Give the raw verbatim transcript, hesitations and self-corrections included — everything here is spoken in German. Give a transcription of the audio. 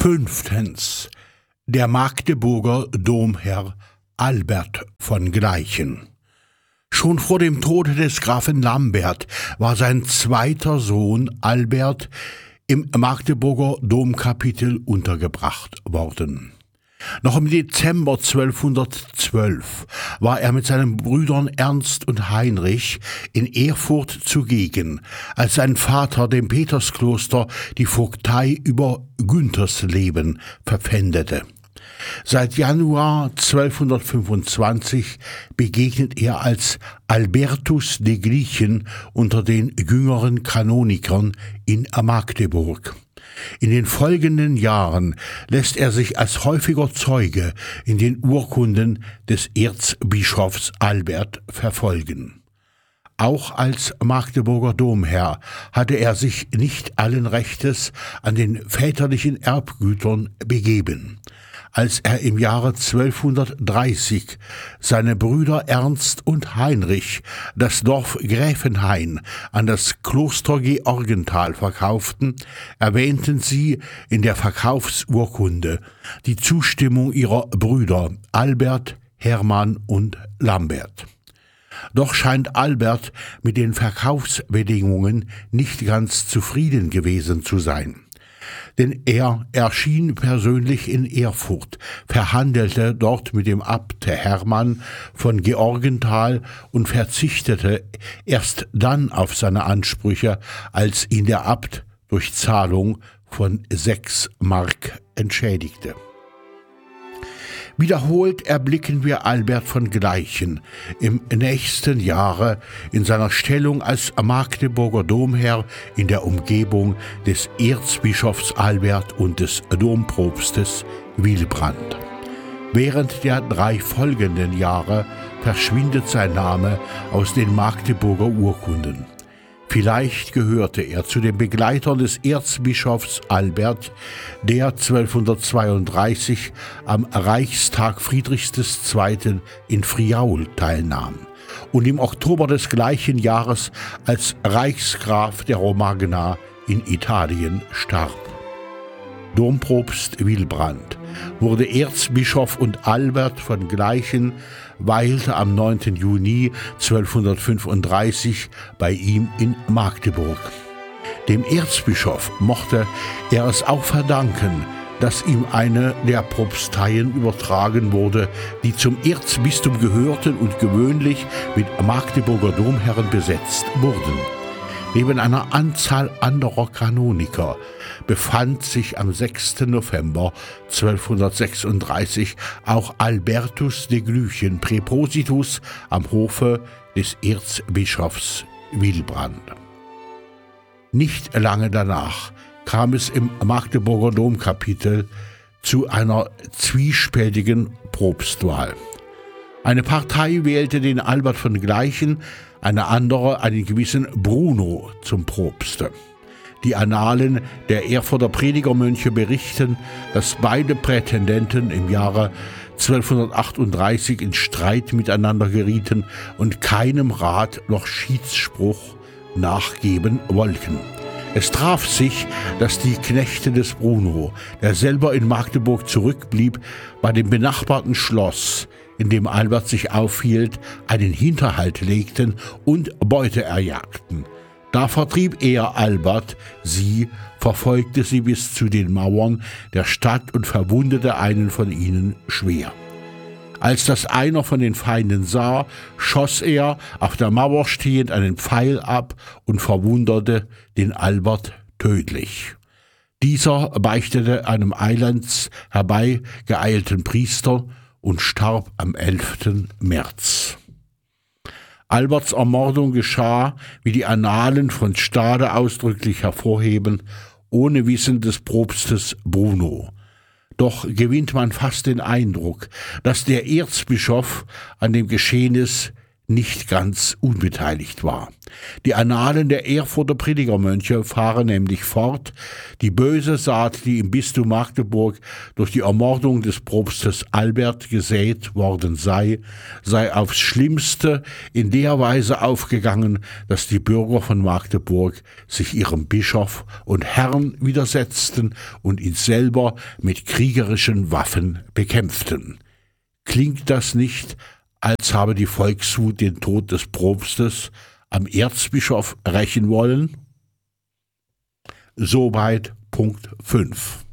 Fünftens. Der Magdeburger Domherr Albert von Gleichen. Schon vor dem Tode des Grafen Lambert war sein zweiter Sohn Albert im Magdeburger Domkapitel untergebracht worden. Noch im Dezember zwölfhundertzwölf war er mit seinen Brüdern Ernst und Heinrich in Erfurt zugegen, als sein Vater dem Peterskloster die Vogtei über Güntersleben verpfändete. Seit Januar zwölfhundertfünfundzwanzig begegnet er als Albertus de Glichen unter den jüngeren Kanonikern in Magdeburg. In den folgenden Jahren lässt er sich als häufiger Zeuge in den Urkunden des Erzbischofs Albert verfolgen. Auch als Magdeburger Domherr hatte er sich nicht allen Rechtes an den väterlichen Erbgütern begeben. Als er im Jahre zwölfhundertdreißig seine Brüder Ernst und Heinrich das Dorf Gräfenhain an das Kloster Georgenthal verkauften, erwähnten sie in der Verkaufsurkunde die Zustimmung ihrer Brüder Albert, Hermann und Lambert. Doch scheint Albert mit den Verkaufsbedingungen nicht ganz zufrieden gewesen zu sein. Denn er erschien persönlich in Erfurt, verhandelte dort mit dem Abt Hermann von Georgenthal und verzichtete erst dann auf seine Ansprüche, als ihn der Abt durch Zahlung von sechs Mark entschädigte. Wiederholt erblicken wir Albert von Gleichen im nächsten Jahre in seiner Stellung als Magdeburger Domherr in der Umgebung des Erzbischofs Albert und des Dompropstes Wilbrand. Während der drei folgenden Jahre verschwindet sein Name aus den Magdeburger Urkunden. Vielleicht gehörte er zu den Begleitern des Erzbischofs Albert, der zwölfhundertzweiunddreißig am Reichstag Friedrichs des Zweiten in Friaul teilnahm und im Oktober des gleichen Jahres als Reichsgraf der Romagna in Italien starb. Dompropst Wilbrand wurde Erzbischof und Albert von Gleichen weilte am neunten Juni zwölfhundertfünfunddreißig bei ihm in Magdeburg. Dem Erzbischof mochte er es auch verdanken, dass ihm eine der Propsteien übertragen wurde, die zum Erzbistum gehörten und gewöhnlich mit Magdeburger Domherren besetzt wurden. Neben einer Anzahl anderer Kanoniker befand sich am sechsten November zwölfhundertsechsunddreißig auch Albertus de Glichen, Präpositus am Hofe des Erzbischofs Wilbrand. Nicht lange danach kam es im Magdeburger Domkapitel zu einer zwiespältigen Propstwahl. Eine Partei wählte den Albert von Gleichen, eine andere einen gewissen Bruno zum Propste. Die Annalen der Erfurter Predigermönche berichten, dass beide Prätendenten im Jahre zwölfhundertachtunddreißig in Streit miteinander gerieten und keinem Rat noch Schiedsspruch nachgeben wollten. Es traf sich, dass die Knechte des Bruno, der selber in Magdeburg zurückblieb, bei dem benachbarten Schloss, in dem Albert sich aufhielt, einen Hinterhalt legten und Beute erjagten. Da vertrieb er Albert, sie verfolgte sie bis zu den Mauern der Stadt und verwundete einen von ihnen schwer. Als das einer von den Feinden sah, schoss er, auf der Mauer stehend, einen Pfeil ab und verwundete den Albert tödlich. Dieser beichtete einem eilends herbeigeeilten Priester und starb am elften März. Alberts Ermordung geschah, wie die Annalen von Stade ausdrücklich hervorheben, ohne Wissen des Propstes Bruno. Doch gewinnt man fast den Eindruck, dass der Erzbischof an dem Geschehnis nicht ganz unbeteiligt war. Die Annalen der Erfurter Predigermönche fahren nämlich fort, die böse Saat, die im Bistum Magdeburg durch die Ermordung des Propstes Albert gesät worden sei, sei aufs Schlimmste in der Weise aufgegangen, dass die Bürger von Magdeburg sich ihrem Bischof und Herrn widersetzten und ihn selber mit kriegerischen Waffen bekämpften. Klingt das nicht, als habe die Volkswut den Tod des Propstes am Erzbischof rächen wollen? Soweit Punkt fünf.